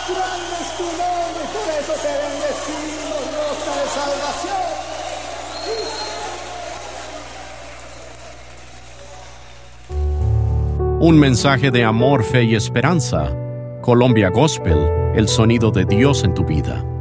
Grande es tu nombre, por eso te bendecimos, roca de salvación. Un mensaje de amor, fe y esperanza. Colombia Gospel, el sonido de Dios en tu vida.